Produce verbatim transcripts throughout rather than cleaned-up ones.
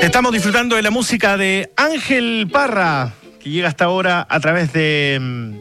Estamos disfrutando de la música de Ángel Parra, que llega hasta ahora a través de,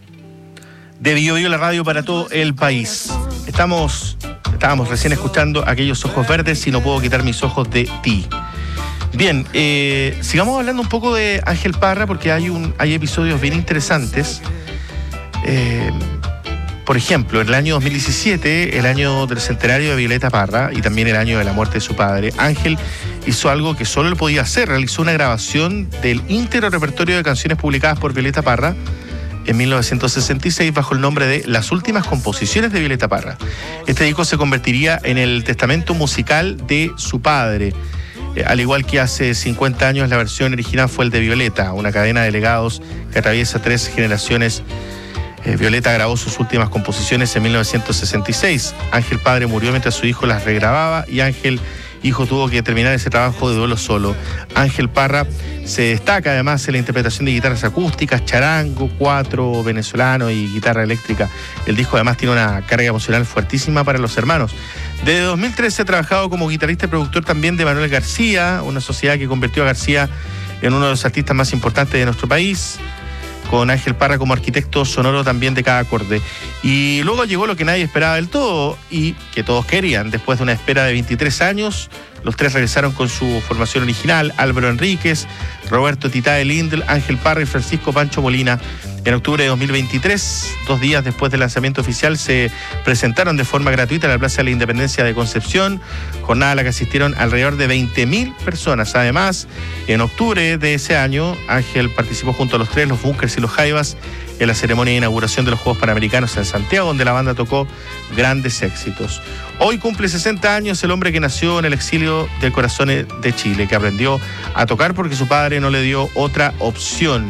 de Bio Bio, la radio para todo el país. Estamos, estábamos recién escuchando Aquellos ojos verdes y no puedo quitar mis ojos de ti. Bien, eh, sigamos hablando un poco de Ángel Parra porque hay, un, hay episodios bien interesantes. Eh, Por ejemplo, en el año dos mil diecisiete, el año del centenario de Violeta Parra y también el año de la muerte de su padre, Ángel hizo algo que solo él podía hacer. Realizó una grabación del íntegro repertorio de canciones publicadas por Violeta Parra en mil novecientos sesenta y seis bajo el nombre de Las últimas composiciones de Violeta Parra. Este disco se convertiría en el testamento musical de su padre. Eh, al igual que hace cincuenta años, la versión original fue el de Violeta, una cadena de legados que atraviesa tres generaciones. Violeta grabó sus últimas composiciones en mil novecientos sesenta y seis. Ángel padre murió mientras su hijo las regrababa y Ángel hijo tuvo que terminar ese trabajo de duelo solo. Ángel Parra se destaca además en la interpretación de guitarras acústicas, charango, cuatro venezolano y guitarra eléctrica. El disco además tiene una carga emocional fuertísima para los hermanos. Desde dos mil trece ha trabajado como guitarrista y productor también de Manuel García, una sociedad que convirtió a García en uno de los artistas más importantes de nuestro país, con Ángel Parra como arquitecto sonoro también de cada acorde. Y luego llegó lo que nadie esperaba del todo y que todos querían. Después de una espera de veintitrés años, los tres regresaron con su formación original: Álvaro Enríquez, Roberto Titá de Lindl, Ángel Parra y Francisco Pancho Molina. En octubre de dos mil veintitrés, dos días después del lanzamiento oficial, se presentaron de forma gratuita en la Plaza de la Independencia de Concepción, jornada a la que asistieron alrededor de veinte mil personas. Además, en octubre de ese año, Ángel participó junto a los tres, los Bunkers y los Jaivas, en la ceremonia de inauguración de los Juegos Panamericanos en Santiago, donde la banda tocó grandes éxitos. Hoy cumple sesenta años el hombre que nació en el exilio del corazón de Chile, que aprendió a tocar porque su padre no le dio otra opción,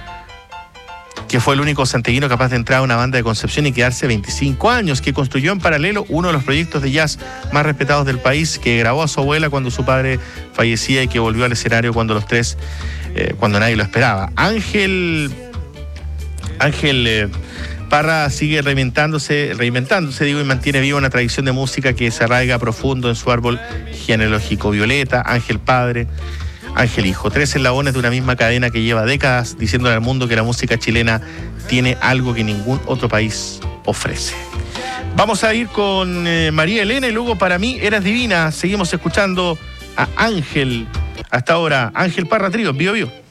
que fue el único santiaguino capaz de entrar a una banda de Concepción y quedarse veinticinco años, que construyó en paralelo uno de los proyectos de jazz más respetados del país, que grabó a su abuela cuando su padre fallecía y que volvió al escenario cuando los tres, eh, cuando nadie lo esperaba. Ángel, Ángel eh, Parra sigue reinventándose, reinventándose, digo, y mantiene viva una tradición de música que se arraiga profundo en su árbol genealógico. Violeta, Ángel padre, Ángel hijo, tres eslabones de una misma cadena que lleva décadas diciéndole al mundo que la música chilena tiene algo que ningún otro país ofrece. Vamos a ir con eh, María Elena y luego Para mí eras divina. Seguimos escuchando a Ángel. Hasta ahora, Ángel Parra Trío, Bio Bio.